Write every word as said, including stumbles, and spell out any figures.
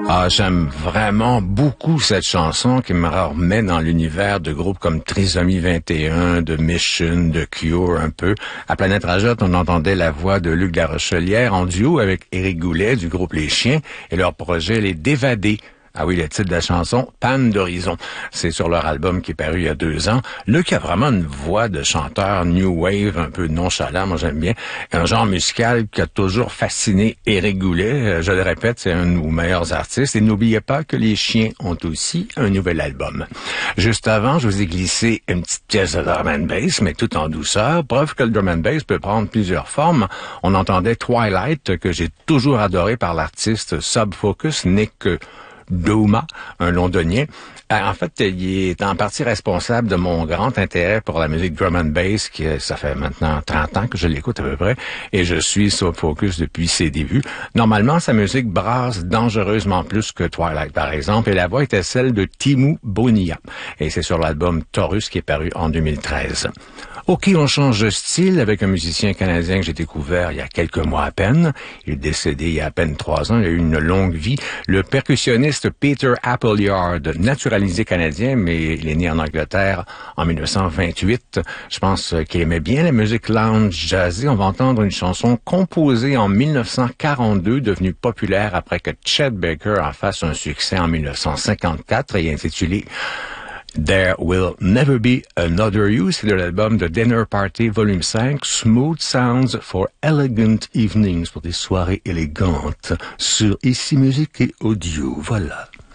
Ah, j'aime vraiment beaucoup cette chanson qui me remet dans l'univers de groupes comme Trisomie vingt et un, de Mission, de Cure un peu. À Planète Rajotte, on entendait la voix de Luc Larochelière en duo avec Éric Goulet du groupe Les Chiens et leur projet Les Dévadés. Ah oui, le titre de la chanson, Panne d'horizon. C'est sur leur album qui est paru il y a deux ans. Luc a vraiment une voix de chanteur new wave, un peu nonchalant, moi j'aime bien. Un genre musical qui a toujours fasciné Éric Goulet. Je le répète, c'est un de nos meilleurs artistes. Et n'oubliez pas que les Chiens ont aussi un nouvel album. Juste avant, je vous ai glissé une petite pièce de drum and bass, mais tout en douceur. Preuve que le drum and bass peut prendre plusieurs formes. On entendait Twilight, que j'ai toujours adoré par l'artiste Sub Focus, Nick Douma, un londonien. En fait, il est en partie responsable de mon grand intérêt pour la musique drum and bass, qui ça fait maintenant trente ans que je l'écoute à peu près, et je suis Sub Focus depuis ses débuts. Normalement, sa musique brasse dangereusement plus que Twilight, par exemple, et la voix était celle de Timu Bonilla. Et c'est sur l'album Taurus qui est paru en deux mille treize. OK, on change de style avec un musicien canadien que j'ai découvert il y a quelques mois à peine. Il est décédé il y a à peine trois ans. Il a eu une longue vie. Le percussionniste Peter Appleyard, naturalisé canadien, mais il est né en Angleterre en mille neuf cent vingt-huit. Je pense qu'il aimait bien la musique lounge jazzée. On va entendre une chanson composée en mille neuf cent quarante-deux, devenue populaire après que Chet Baker en fasse un succès en mille neuf cent cinquante-quatre et intitulée There Will Never Be Another You, c'est de l'album de Dinner Party Volume cinq, Smooth Sounds for Elegant Evenings, pour des soirées élégantes, sur Ici Musique et Audio, voilà.